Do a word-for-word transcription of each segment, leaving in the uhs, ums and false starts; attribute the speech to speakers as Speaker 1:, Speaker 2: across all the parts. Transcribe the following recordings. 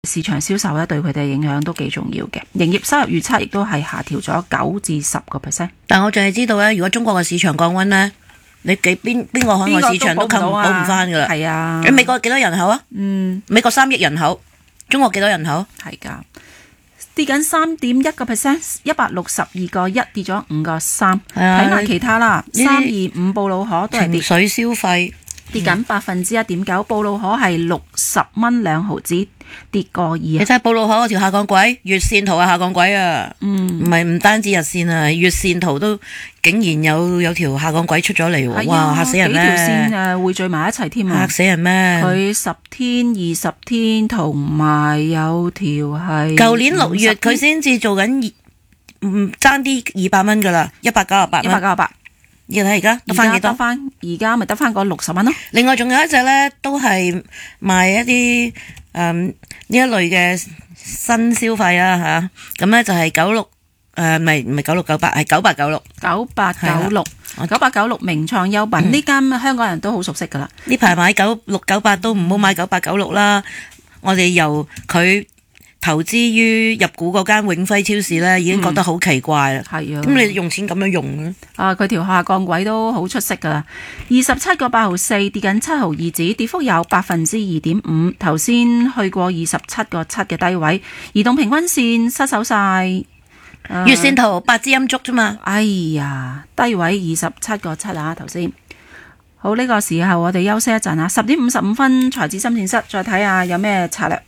Speaker 1: 市場銷售咧對佢哋影響都幾重要嘅。營業收入預測亦都係下調咗九至十個 percent。
Speaker 2: 但我淨係知道咧，如果中國嘅市場降溫咧，你幾邊邊個海外市場都冚補唔翻噶啦。
Speaker 1: 係啊，
Speaker 2: 你美國幾多人口啊？
Speaker 1: 嗯，
Speaker 2: 美國三億人口，中國幾多人口？
Speaker 1: 係噶。跌緊三點一個 percent， 一百六十二個一，跌咗五個三。睇埋其他啦，三二五布魯可都係跌。
Speaker 2: 情緒消費
Speaker 1: 跌緊百分之一點九，布魯可係六十蚊兩毫子，跌個二。你
Speaker 2: 睇下布魯可嗰條下降軌，月線圖係下降軌啊，唔係唔單止日線啊，月線圖都竟然有有條下降軌出咗嚟喎，哇嚇死人咩？
Speaker 1: 幾條線誒匯聚埋一齊添啊！
Speaker 2: 嚇死人咩？
Speaker 1: 佢十天、二十天同埋有條係
Speaker 2: 舊年六月佢先至做緊，唔爭啲二百蚊噶啦，一百九十八蚊。
Speaker 1: 一百九十八。
Speaker 2: 要睇而家得翻幾多？
Speaker 1: 得翻而家咪得翻個六十蚊咯。
Speaker 2: 另外仲有一隻咧，都係賣一啲誒呢一類嘅新消費啊嚇，咁咧就係九六誒，唔係唔係九六九八，係九八九六。
Speaker 1: 九八九六，九八九六名創優品呢間香港人都好熟悉噶啦。
Speaker 2: 呢排買九六九八都唔好買九八九六啦。我哋由佢投資於入股嗰間永輝超市咧，已經覺得好奇怪啦。
Speaker 1: 係、嗯、啊，
Speaker 2: 咁你用錢咁樣用咧？
Speaker 1: 啊，佢條下降軌都好出色噶啦，二十七個八毫四，跌緊七毫二子，跌幅有百分之二點五。頭先去過二十七個七嘅低位，移動平均線失守晒。啊、
Speaker 2: 月線圖八支陰燭啫嘛。
Speaker 1: 哎呀，低位二十七個七啊，頭先。好，呢、這個時候我哋休息一陣啊，十點五十五分財資深圳室再睇下有咩策略。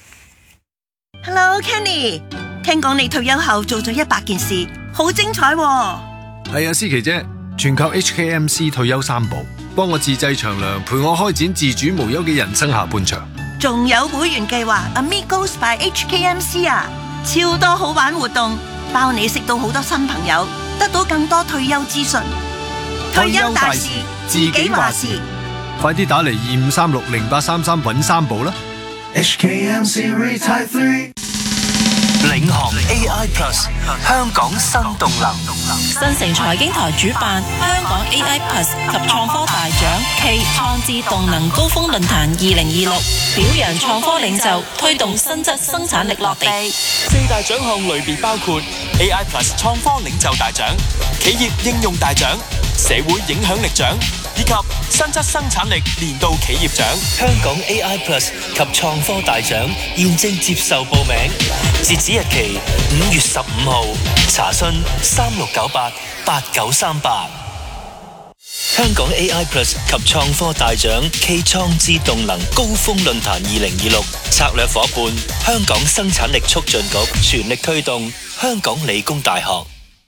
Speaker 3: Hello Kenny， 聽講你退休後做咗一百件事，好精彩喎。
Speaker 4: 係啊，思琪姐，全靠 H K M C 退休三寶，幫我自製長糧，陪我開展自主無憂嘅人生下半場。
Speaker 3: 仲有會員計劃 Amigos by H K M C 啊，超多好玩活動，包你識到好多新朋友，得到更多退休資訊。退休大事自己話事，
Speaker 4: 快啲打嚟二五三六零八三三揾三寶啦。
Speaker 5: H K M C Retire three
Speaker 6: 領航 A I Plus 香港新動能，
Speaker 7: 新城財經台主辦香港 A I Plus 及創科大獎暨創智動能高峰論壇二零二六，表揚創科領袖，推動新質生產力落地。
Speaker 6: 四大獎項類別包括 A I Plus 創科領袖大獎、企業應用大獎、社會影響力獎以及新質生產力年度企業獎。
Speaker 8: 香港 A I Plus 及創科大獎現正接受報名，截止日期五月十五號，查詢三六九八八九三八。香港 A I Plus 及創科大獎暨創智動能高峰論壇二零二六，策略夥伴香港生產力促進局，全力推動香港理工大學。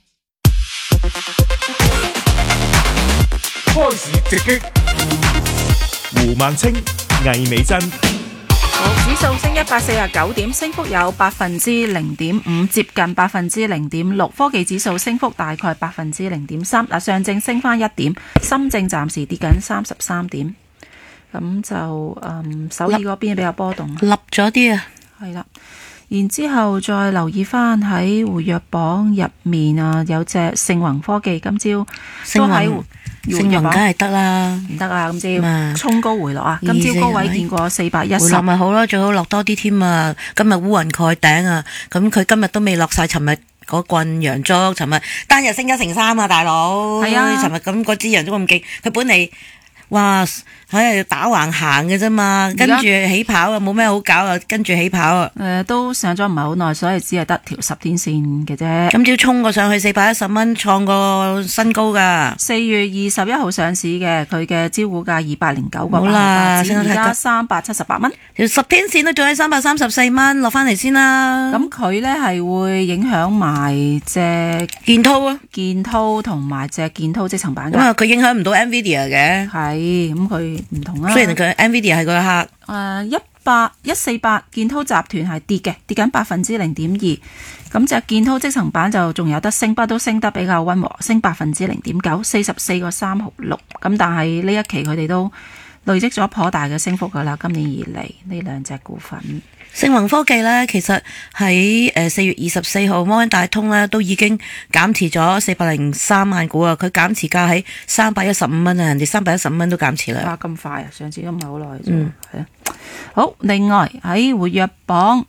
Speaker 9: 開市直擊，胡孟青、魏美珍。
Speaker 1: 指數升一百四十九點，升幅有百分之零點五，接近百分之零點六。科技指數升幅大概百分之零點三。嗱，上證升翻一點，深證暫時跌緊三十三點。咁就嗯，首爾嗰邊比較波動，
Speaker 2: 立咗啲啊，
Speaker 1: 係啦。然之後再留意翻喺活躍榜入面啊，有隻盛宏科技今朝都喺
Speaker 2: 盛宏，梗係得啦，
Speaker 1: 唔得啊！今朝衝高回落啊！今朝高位見過四百一十，
Speaker 2: 回落咪好咯，最好落多啲添啊！今日烏雲蓋頂啊，咁佢今日都未落晒，尋日嗰棍陽燭，尋日單日升一成三啊，大佬！係啊，尋日咁嗰支陽燭咁勁，佢本嚟哇喺度打橫行嘅啫嘛，跟住起跑啊，冇咩好搞啊，跟住起跑啊！
Speaker 1: 誒、呃，都上咗唔係好耐，所以只係得條十天線嘅啫。
Speaker 2: 今朝衝過上去四百一十蚊，創個新高噶。
Speaker 1: 四月二十一號上市嘅，佢嘅招股價二百零九個八，
Speaker 2: 好啦，
Speaker 1: 而家三百七十八蚊，
Speaker 2: 條十天線都仲喺三百三十四蚊，落翻嚟先啦。
Speaker 1: 咁佢咧係會影響埋隻
Speaker 2: 建滔啊，
Speaker 1: 建滔同埋隻建滔積層板嘅。
Speaker 2: 咁啊，佢影響唔到 Nvidia 嘅，
Speaker 1: 係咁佢唔同啦。
Speaker 2: 雖然佢 Nvidia 係佢個客。
Speaker 1: 誒一百一四八建滔集團係跌嘅，跌緊百分之零點二。咁隻建滔積層板就仲有得升，不過都升得比較溫和，升百分之零點九，四十四個三毫六。咁但係呢一期佢哋都累積咗頗大嘅升幅噶啦，今年以嚟呢兩隻股份。
Speaker 2: 盛宏科技咧，其實喺誒四月二十四號摩根大通咧都已經減持咗四百零三萬股啊，佢減持價喺三百一十五蚊啊，人哋三百一十五蚊都減持啦。
Speaker 1: 哇，咁快啊！上次都唔係好耐啫。
Speaker 2: 嗯，
Speaker 1: 係啊。 好，另外喺活躍榜